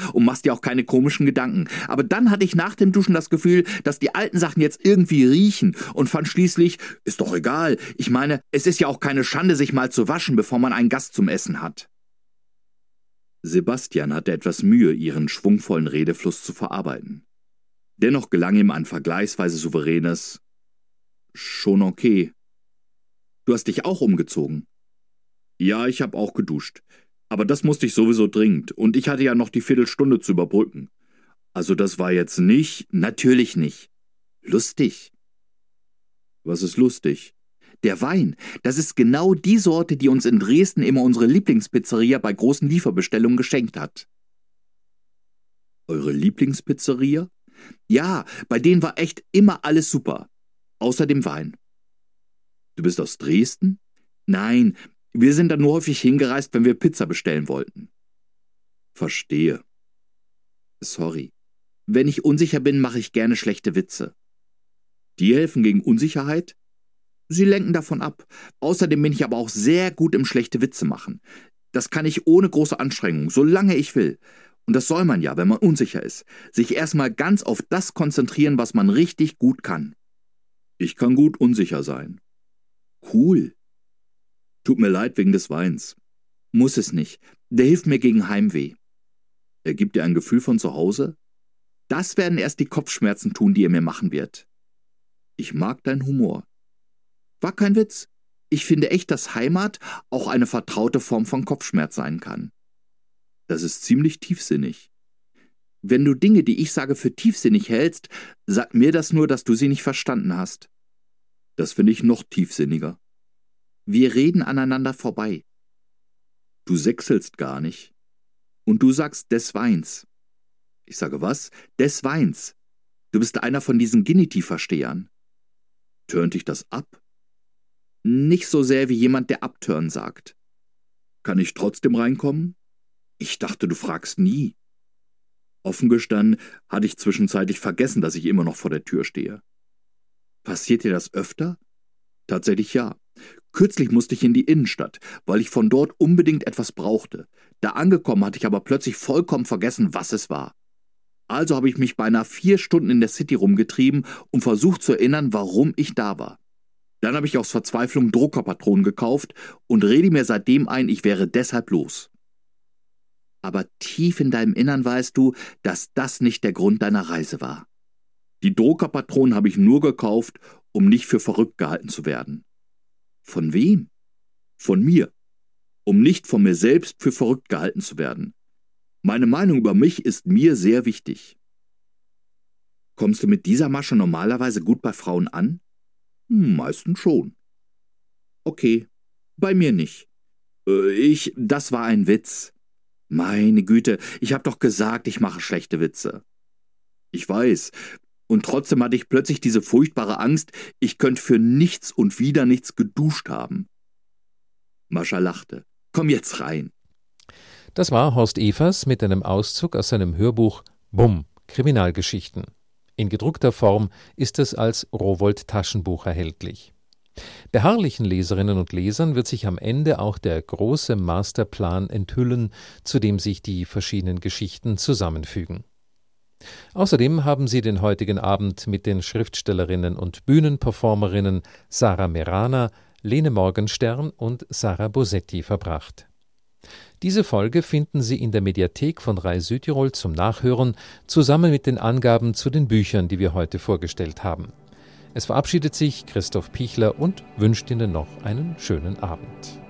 und machst dir auch keine komischen Gedanken. Aber dann hatte ich nach dem Duschen das Gefühl, dass die alten Sachen jetzt irgendwie riechen und fand schließlich, ist doch egal. Ich meine, es ist ja auch keine Schande, sich mal zu waschen, bevor man einen Gast zum Essen hat. Sebastian hatte etwas Mühe, ihren schwungvollen Redefluss zu verarbeiten. Dennoch gelang ihm ein vergleichsweise souveränes »Schon okay«. »Du hast dich auch umgezogen?« »Ja, ich habe auch geduscht. Aber das musste ich sowieso dringend, und ich hatte ja noch die Viertelstunde zu überbrücken. Also das war jetzt nicht, natürlich nicht. Lustig.« »Was ist lustig?« »Der Wein, das ist genau die Sorte, die uns in Dresden immer unsere Lieblingspizzeria bei großen Lieferbestellungen geschenkt hat.« »Eure Lieblingspizzeria?« »Ja, bei denen war echt immer alles super. Außer dem Wein.« »Du bist aus Dresden?« »Nein, wir sind da nur häufig hingereist, wenn wir Pizza bestellen wollten.« »Verstehe. Sorry. Wenn ich unsicher bin, mache ich gerne schlechte Witze.« »Die helfen gegen Unsicherheit?« »Sie lenken davon ab. Außerdem bin ich aber auch sehr gut im schlechte Witze machen. Das kann ich ohne große Anstrengung, solange ich will. Und das soll man ja, wenn man unsicher ist. Sich erstmal ganz auf das konzentrieren, was man richtig gut kann.« »Ich kann gut unsicher sein.« »Cool. Tut mir leid wegen des Weins.« »Muss es nicht. Der hilft mir gegen Heimweh.« »Er gibt dir ein Gefühl von zu Hause?« »Das werden erst die Kopfschmerzen tun, die er mir machen wird.« »Ich mag deinen Humor.« »War kein Witz. Ich finde echt, dass Heimat auch eine vertraute Form von Kopfschmerz sein kann.« »Das ist ziemlich tiefsinnig.« »Wenn du Dinge, die ich sage, für tiefsinnig hältst, sag mir das nur, dass du sie nicht verstanden hast.« »Das finde ich noch tiefsinniger.« »Wir reden aneinander vorbei.« »Du sächselst gar nicht.« »Und du sagst des Weins.« »Ich sage was? Des Weins. Du bist einer von diesen Genitivverstehern.« »Turnt dich das ab?« »Nicht so sehr wie jemand, der abturn sagt.« »Kann ich trotzdem reinkommen?« »Ich dachte, du fragst nie.« Offen gestanden hatte ich zwischenzeitlich vergessen, dass ich immer noch vor der Tür stehe. »Passiert dir das öfter?« »Tatsächlich ja. Kürzlich musste ich in die Innenstadt, weil ich von dort unbedingt etwas brauchte. Da angekommen hatte ich aber plötzlich vollkommen vergessen, was es war. Also habe ich mich beinahe 4 Stunden in der City rumgetrieben und versucht zu erinnern, warum ich da war. Dann habe ich aus Verzweiflung Druckerpatronen gekauft und rede mir seitdem ein, ich wäre deshalb los.« »Aber tief in deinem Innern weißt du, dass das nicht der Grund deiner Reise war. Die Druckerpatronen habe ich nur gekauft, um nicht für verrückt gehalten zu werden.« »Von wem?« »Von mir. Um nicht von mir selbst für verrückt gehalten zu werden. Meine Meinung über mich ist mir sehr wichtig.« »Kommst du mit dieser Masche normalerweise gut bei Frauen an?« »Meistens schon.« »Okay, bei mir nicht. Das war ein Witz.« »Meine Güte, ich habe doch gesagt, ich mache schlechte Witze.« »Ich weiß. Und trotzdem hatte ich plötzlich diese furchtbare Angst, ich könnte für nichts und wieder nichts geduscht haben.« Mascha lachte. »Komm jetzt rein.« Das war Horst Evers mit einem Auszug aus seinem Hörbuch Bumm, Kriminalgeschichten. In gedruckter Form ist es als Rowohlt-Taschenbuch erhältlich. Beharrlichen Leserinnen und Lesern wird sich am Ende auch der große Masterplan enthüllen, zu dem sich die verschiedenen Geschichten zusammenfügen. Außerdem haben Sie den heutigen Abend mit den Schriftstellerinnen und Bühnenperformerinnen Sarah Merana, Lene Morgenstern und Sarah Bosetti verbracht. Diese Folge finden Sie in der Mediathek von Rai Südtirol zum Nachhören, zusammen mit den Angaben zu den Büchern, die wir heute vorgestellt haben. Es verabschiedet sich Christoph Pichler und wünscht Ihnen noch einen schönen Abend.